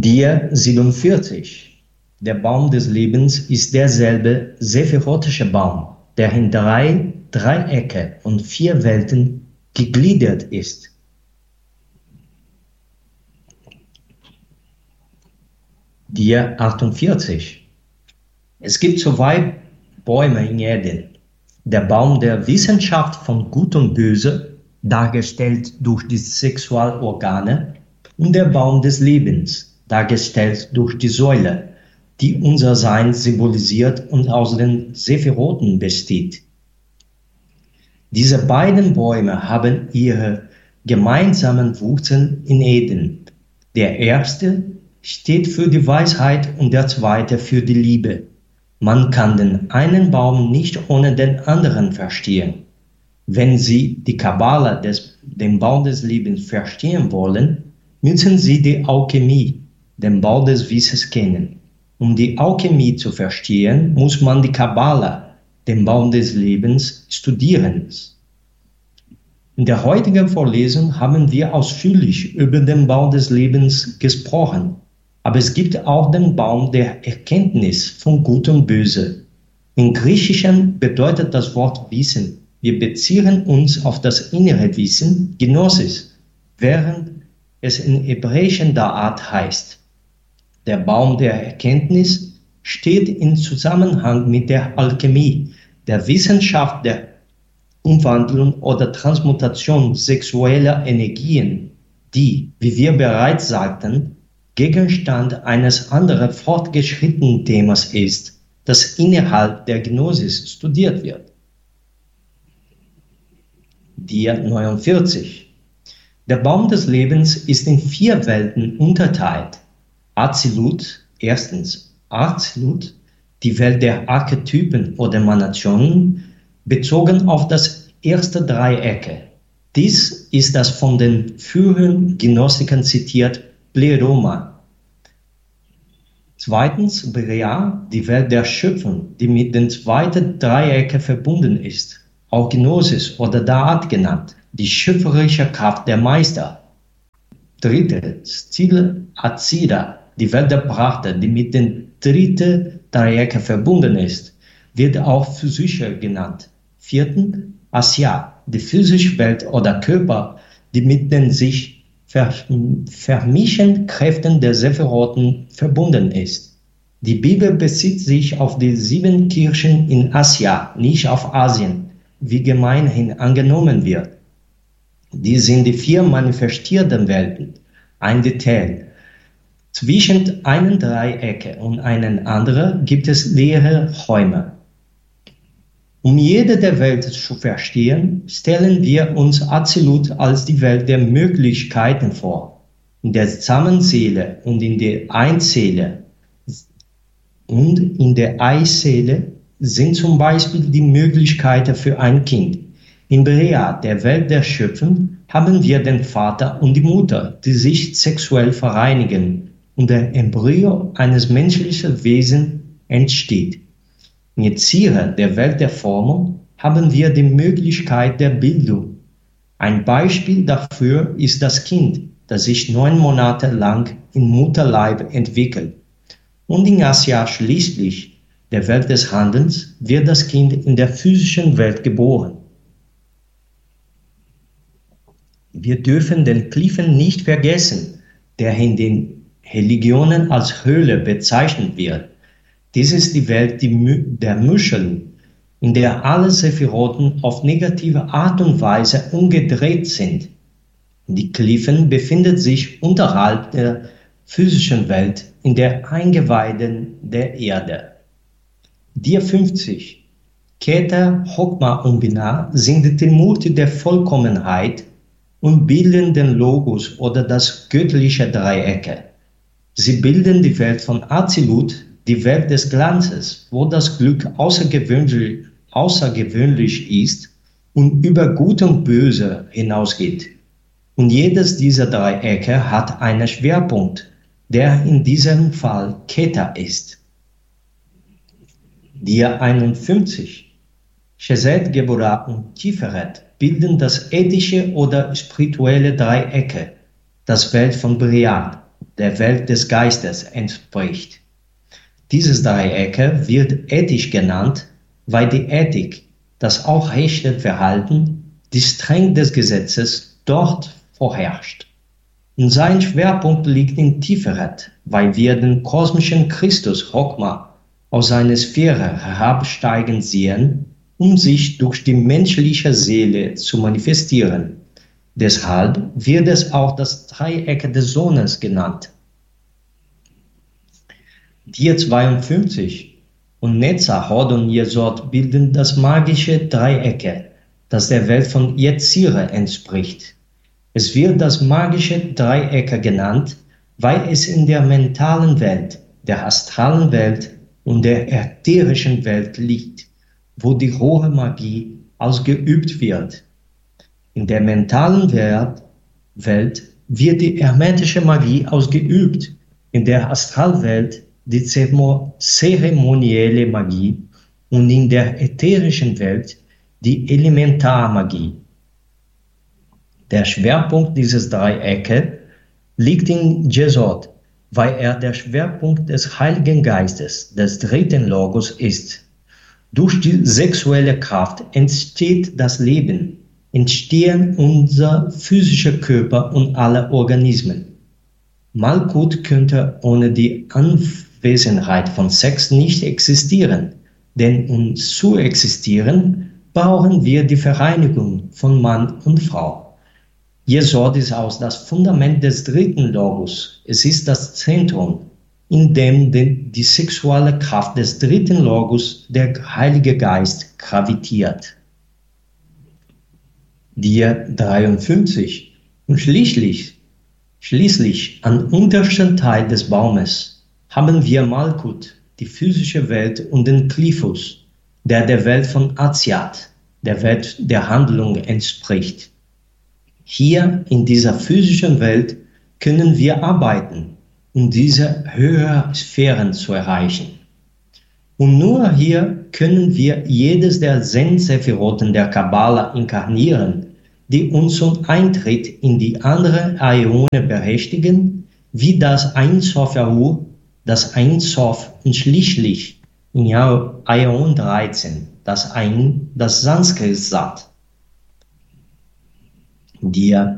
Dia 47. Der Baum des Lebens ist derselbe sephirotische Baum, der in 3 Dreiecke und 4 Welten gegliedert ist. Dia 48. Es gibt 2 Bäume in Eden. Der Baum der Wissenschaft von Gut und Böse, dargestellt durch die Sexualorgane, und der Baum des Lebens, dargestellt durch die Säule, die unser Sein symbolisiert und aus den Sephiroten besteht. Diese beiden Bäume haben ihre gemeinsamen Wurzeln in Eden. Der erste steht für die Weisheit und der zweite für die Liebe. Man kann den einen Baum nicht ohne den anderen verstehen. Wenn Sie die Kabbala, den Baum des Lebens, verstehen wollen, müssen Sie die Alchemie, den Bau des Wissens, kennen. Um die Alchemie zu verstehen, muss man die Kabbala, den Baum des Lebens, studieren. In der heutigen Vorlesung haben wir ausführlich über den Baum des Lebens gesprochen, aber es gibt auch den Baum der Erkenntnis von Gut und Böse. Im Griechischen bedeutet das Wort Wissen. Wir beziehen uns auf das innere Wissen, Gnosis, während es in Hebräischen der Art heißt. Der Baum der Erkenntnis steht in Zusammenhang mit der Alchemie, der Wissenschaft der Umwandlung oder Transmutation sexueller Energien, die, wie wir bereits sagten, Gegenstand eines anderen fortgeschrittenen Themas ist, das innerhalb der Gnosis studiert wird. Dia 49. Der Baum des Lebens ist in 4 Welten unterteilt. Azilut, erstens Azilut, die Welt der Archetypen oder Emanationen, bezogen auf das erste Dreiecke. Dies ist das von den früheren Gnostikern zitiert Pleroma. Zweitens Bria, die Welt der Schöpfung, die mit den 2 Dreiecke verbunden ist, auch Gnosis oder Da'at genannt, die schöpferische Kraft der Meister. Drittens Stil Azida, die Welt der Prachter, die mit den 3. Dreiecke verbunden ist, wird auch physischer genannt. Viertens Asya, die physische Welt oder Körper, die mit den sich vermischen Kräften der Sephiroten verbunden ist. Die Bibel bezieht sich auf die 7 Kirchen in Asya, nicht auf Asien, wie gemeinhin angenommen wird. Die sind die 4 manifestierten Welten. Ein Detail. Zwischen einem Dreiecke und einem anderen gibt es leere Räume. Um jede der Welten zu verstehen, stellen wir uns Azilut als die Welt der Möglichkeiten vor. In der Samenseele und in der Einseele und in der Eiseele sind zum Beispiel die Möglichkeiten für ein Kind. In Bria, der Welt der Schöpfung, haben wir den Vater und die Mutter, die sich sexuell vereinigen und der Embryo eines menschlichen Wesens entsteht. In Yetzirah, der Welt der Formung, haben wir die Möglichkeit der Bildung. Ein Beispiel dafür ist das Kind, das sich 9 Monate lang im Mutterleib entwickelt. Und in Asya schließlich, der Welt des Handelns, wird das Kind in der physischen Welt geboren. Wir dürfen den Kliffen nicht vergessen, der in den Religionen als Höhle bezeichnet wird. Dies ist die Welt der Muscheln, in der alle Sephiroten auf negative Art und Weise umgedreht sind. Die Kliffen befinden sich unterhalb der physischen Welt in der Eingeweiden der Erde. Dia 50. Keter, Chokma und Binah sind die Tumulti der Vollkommenheit und bilden den Logos oder das göttliche Dreiecke. Sie bilden die Welt von Azilut, die Welt des Glanzes, wo das Glück außergewöhnlich ist und über Gut und Böse hinausgeht. Und jedes dieser Dreiecke hat einen Schwerpunkt, der in diesem Fall Keter ist. Dia 51. Chesed, Geburah und Tiferet bilden das ethische oder spirituelle Dreiecke, das Welt von Bria. der Welt des Geistes entspricht. Dieses Dreiecke wird ethisch genannt, weil die Ethik, das aufrechte Verhalten, die Strenge des Gesetzes dort vorherrscht. Und sein Schwerpunkt liegt in Tiferet, weil wir den kosmischen Christus Chokma aus seiner Sphäre herabsteigen sehen, um sich durch die menschliche Seele zu manifestieren. Deshalb wird es auch das Dreieck des Sohnes genannt. Dir 52 und Netzach, Hod und Jesod bilden das magische Dreiecke, das der Welt von Yetzirah entspricht. Es wird das magische Dreiecke genannt, weil es in der mentalen Welt, der astralen Welt und der ätherischen Welt liegt, wo die hohe Magie ausgeübt wird. In der mentalen Welt wird die hermetische Magie ausgeübt, in der Astralwelt die zeremonielle Magie und in der ätherischen Welt die Elementarmagie. Der Schwerpunkt dieses Dreiecke liegt in Jesod, weil er der Schwerpunkt des Heiligen Geistes, des dritten Logos ist. Durch die sexuelle Kraft entsteht das Leben, entstehen unser physischer Körper und alle Organismen. Malkut könnte ohne die Anwesenheit von Sex nicht existieren, denn um zu existieren, brauchen wir die Vereinigung von Mann und Frau. Jesod ist auch das Fundament des dritten Logos. Es ist das Zentrum, in dem die sexuelle Kraft des dritten Logos, der Heilige Geist, gravitiert. Dir 53 und schließlich am untersten Teil des Baumes haben wir Malkut, die physische Welt, und den Clifus, der Welt von Aziat, der Welt der Handlung entspricht. Hier in dieser physischen Welt können wir arbeiten, um diese höheren Sphären zu erreichen. Und nur hier können wir jedes der 10 Sephiroten der Kabbala inkarnieren, die uns zum Eintritt in die andere Aeone berechtigen, wie das Ein Sof Yahu, das Ein Sof und schließlich in Aeon 13, das Sanskrit sagt. Dir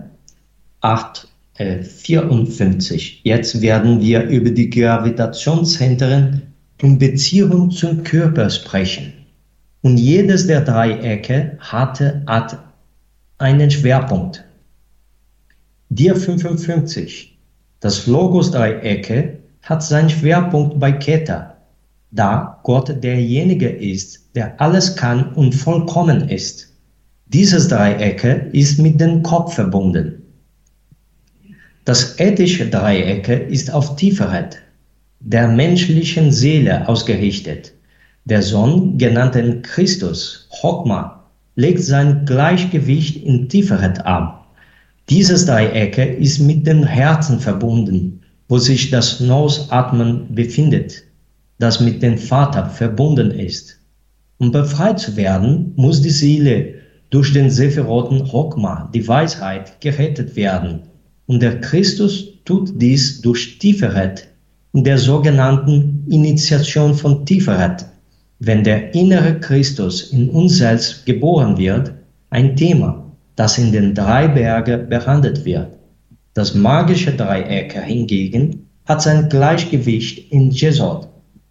54. Jetzt werden wir über die Gravitationszentren und Beziehung zum Körper sprechen. Und jedes der Dreiecke hat einen Schwerpunkt. Dir 55. Das Logos-Dreiecke hat seinen Schwerpunkt bei Keter, da Gott derjenige ist, der alles kann und vollkommen ist. Dieses Dreiecke ist mit dem Kopf verbunden. Das ethische Dreiecke ist auf Tiferet, der menschlichen Seele, ausgerichtet. Der Sohn, genannten Christus, Chokma, legt sein Gleichgewicht in Tiferet ab. Dieses Dreiecke ist mit dem Herzen verbunden, wo sich das Nos-Atmen befindet, das mit dem Vater verbunden ist. Um befreit zu werden, muss die Seele durch den Sephiroten Chokma, die Weisheit, gerettet werden. Und der Christus tut dies durch Tiferet, in der sogenannten Initiation von Tiferet, wenn der innere Christus in uns selbst geboren wird, ein Thema, das in den 3 Bergen behandelt wird. Das magische Dreieck hingegen hat sein Gleichgewicht in Jesod.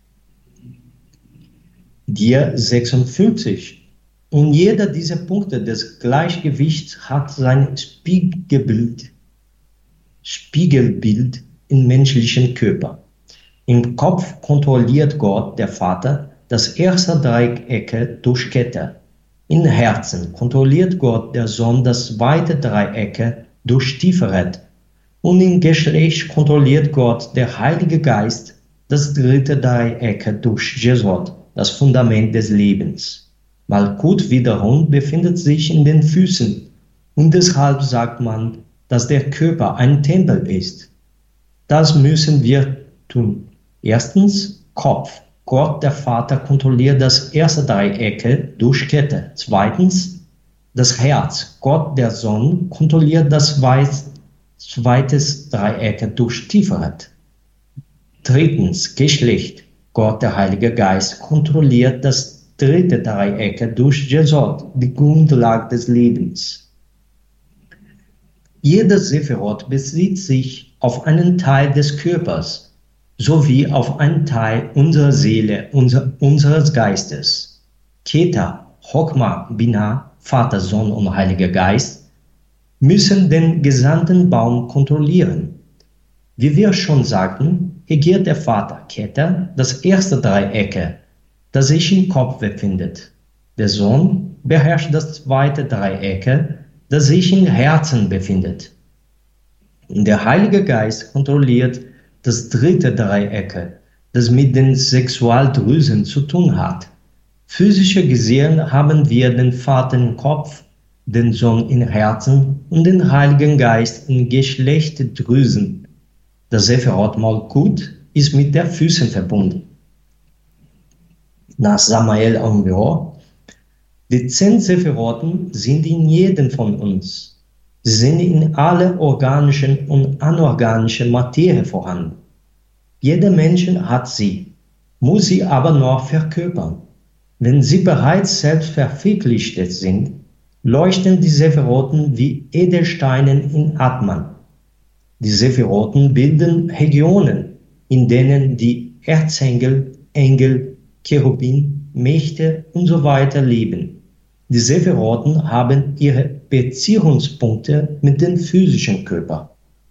Dir 56. Und jeder dieser Punkte des Gleichgewichts hat sein Spiegelbild im menschlichen Körper. Im Kopf kontrolliert Gott, der Vater, das erste Dreieck durch Kette. Im Herzen kontrolliert Gott, der Sohn, das zweite Dreieck durch Tiferet. Und im Geschlecht kontrolliert Gott, der Heilige Geist, das dritte Dreieck durch Jesod, das Fundament des Lebens. Malkut wiederum befindet sich in den Füßen und deshalb sagt man, dass der Körper ein Tempel ist. Das müssen wir tun. Erstens, Kopf. Gott, der Vater, kontrolliert das erste Dreieck durch Kette. Zweitens, das Herz. Gott, der Sohn, kontrolliert das zweites Dreiecke durchstiefelt. Drittens, Geschlecht. Gott, der Heilige Geist, kontrolliert das dritte Dreiecke durch Jesod, die Grundlage des Lebens. Jeder Sephirot bezieht sich auf einen Teil des Körpers, sowie auf einen Teil unserer Seele, unseres Geistes. Keter, Chokma, Binah, Vater, Sohn und Heiliger Geist müssen den gesamten Baum kontrollieren. Wie wir schon sagten, regiert der Vater, Keter, das erste Dreiecke, das sich im Kopf befindet. Der Sohn beherrscht das zweite Dreiecke, das sich im Herzen befindet. Und der Heilige Geist kontrolliert das dritte Dreiecke, das mit den Sexualdrüsen zu tun hat. Physisch gesehen haben wir den Vater im Kopf, den Sohn im Herzen und den Heiligen Geist in Geschlechtdrüsen. Das Sephirot Malkut ist mit den Füßen verbunden. Nach Samael Aunweor, die 10 Sephiroten sind in jedem von uns. Sie sind in aller organischen und anorganischen Materie vorhanden. Jeder Mensch hat sie, muss sie aber noch verkörpern. Wenn sie bereits selbst verwirklicht sind, leuchten die Sephiroten wie Edelsteine in Atman. Die Sephiroten bilden Regionen, in denen die Erzengel, Engel, Cherubim, Mächte usw. leben. Die Sephiroten haben ihre Beziehungspunkte mit dem physischen Körper.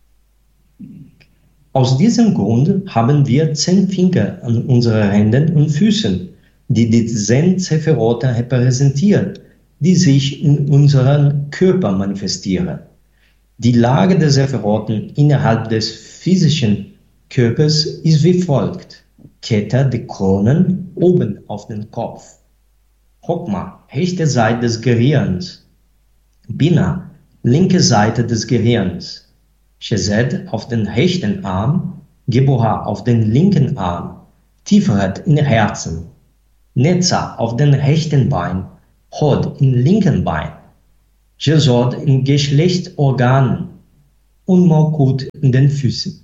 Aus diesem Grund haben wir 10 Finger an unseren Händen und Füßen, die die 10 Sephiroten repräsentieren, die sich in unserem Körper manifestieren. Die Lage der Sephiroten innerhalb des physischen Körpers ist wie folgt. Keter, die Kronen, oben auf dem Kopf. Chokma, rechte Seite des Gehirns. Binah, linke Seite des Gehirns. Chesed auf den rechten Arm. Geburah auf den linken Arm. Tiferet in Herzen. Netzah auf den rechten Bein. Hod im linken Bein. Jesod in Geschlechtsorganen. Und Malkut in den Füßen.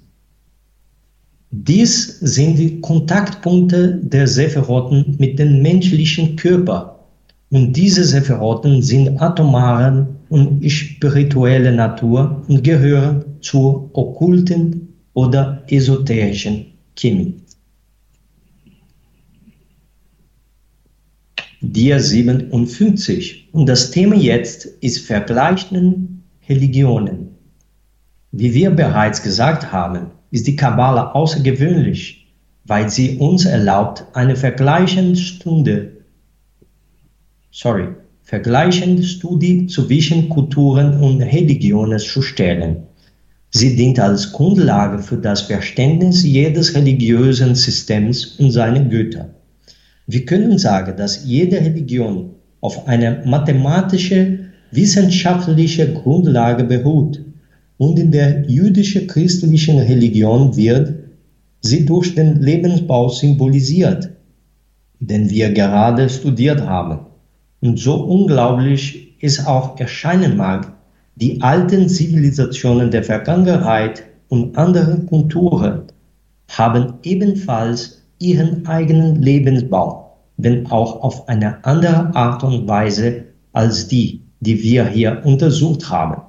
Dies sind die Kontaktpunkte der Sephiroten mit dem menschlichen Körper. Und diese Sephiroten sind atomare und spirituelle Natur und gehören zur okkulten oder esoterischen Chemie. Dia 57. Und das Thema jetzt ist vergleichenden Religionen. Wie wir bereits gesagt haben, ist die Kabbala außergewöhnlich, weil sie uns erlaubt, eine vergleichende Studie zwischen Kulturen und Religionen zu stellen. Sie dient als Grundlage für das Verständnis jedes religiösen Systems und seiner Götter. Wir können sagen, dass jede Religion auf einer mathematischen, wissenschaftlichen Grundlage beruht. Und in der jüdisch-christlichen Religion wird sie durch den Lebensbau symbolisiert, den wir gerade studiert haben. Und so unglaublich es auch erscheinen mag, die alten Zivilisationen der Vergangenheit und andere Kulturen haben ebenfalls ihren eigenen Lebensbau, wenn auch auf eine andere Art und Weise als die wir hier untersucht haben.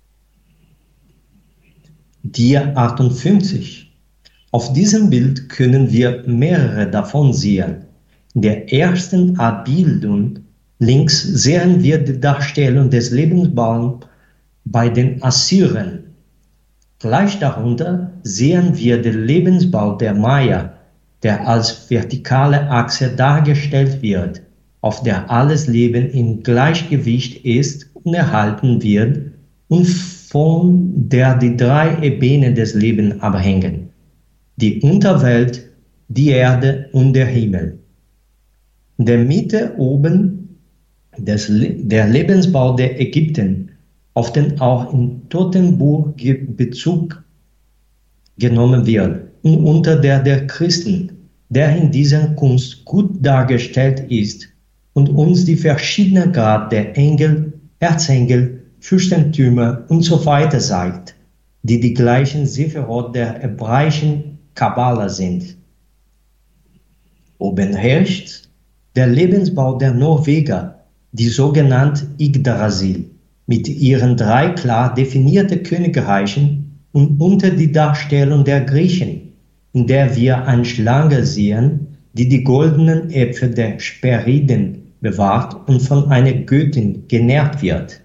Dia 58. Auf diesem Bild können wir mehrere davon sehen. In der ersten Abbildung links sehen wir die Darstellung des Lebensbaums bei den Assyrern. Gleich darunter sehen wir den Lebensbau der Maya, der als vertikale Achse dargestellt wird, auf der alles Leben im Gleichgewicht ist und erhalten wird und von der die 3 Ebenen des Lebens abhängen: die Unterwelt, die Erde und der Himmel. In der Mitte oben der Lebensbau der Ägypten, auf den auch in Totenbuch Bezug genommen wird, und unter der Christen, der in dieser Kunst gut dargestellt ist und uns die verschiedenen Grade der Engel, Erzengel, Fürstentümer und so weiter zeigt. die die gleichen Sephirot der hebräischen Kabbala sind. Oben herrscht der Lebensbau der Norweger, die sogenannte Yggdrasil, mit ihren 3 klar definierten Königreichen und unter die Darstellung der Griechen, in der wir eine Schlange sehen, die die goldenen Äpfel der Hesperiden bewahrt und von einer Göttin genährt wird.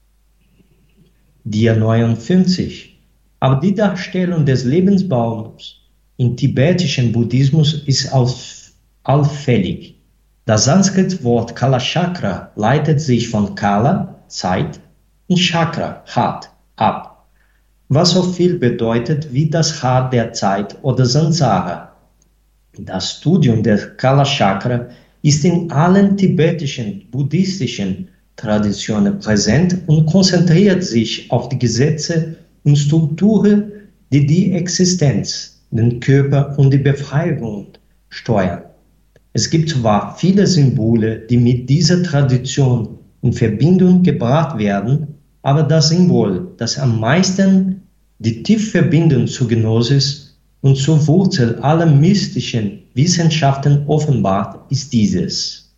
Dia 59. Aber die Darstellung des Lebensbaums im tibetischen Buddhismus ist auffällig. Das Sanskrit-Wort Kalachakra leitet sich von Kala, Zeit, und Chakra, Rad, ab, was so viel bedeutet wie das Rad der Zeit oder Samsara. Das Studium der Kalachakra ist in allen tibetischen, buddhistischen Traditionen präsent und konzentriert sich auf die Gesetze und Strukturen, die die Existenz, den Körper und die Befreiung steuern. Es gibt zwar viele Symbole, die mit dieser Tradition in Verbindung gebracht werden, aber das Symbol, das am meisten die Tiefverbindung zur Gnosis und zur Wurzel aller mystischen Wissenschaften offenbart, ist dieses.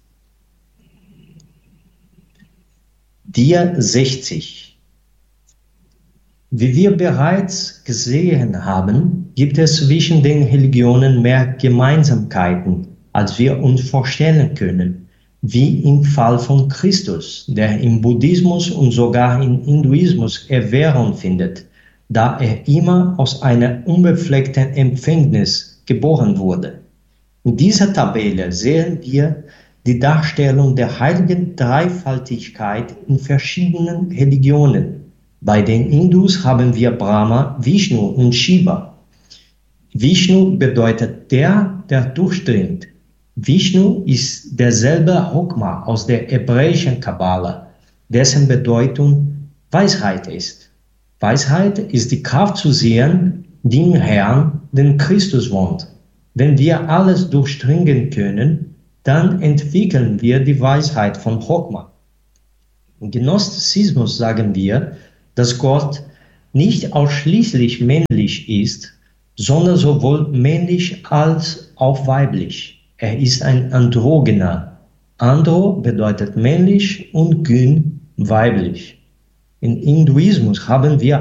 Dia 60. Wie wir bereits gesehen haben, gibt es zwischen den Religionen mehr Gemeinsamkeiten, als wir uns vorstellen können, wie im Fall von Christus, der im Buddhismus und sogar im Hinduismus Erwährung findet, da er immer aus einer unbefleckten Empfängnis geboren wurde. In dieser Tabelle sehen wir die Darstellung der heiligen Dreifaltigkeit in verschiedenen Religionen. Bei den Hindus haben wir Brahma, Vishnu und Shiva. Vishnu bedeutet der durchdringt. Vishnu ist derselbe Chokma aus der hebräischen Kabbala, dessen Bedeutung Weisheit ist. Weisheit ist die Kraft zu sehen, die im Herrn, den Christus wohnt. Wenn wir alles durchdringen können, dann entwickeln wir die Weisheit von Chokma. Im Gnostizismus sagen wir, dass Gott nicht ausschließlich männlich ist, sondern sowohl männlich als auch weiblich. Er ist ein Androgener. Andro bedeutet männlich und Gyn weiblich. Im Hinduismus haben wir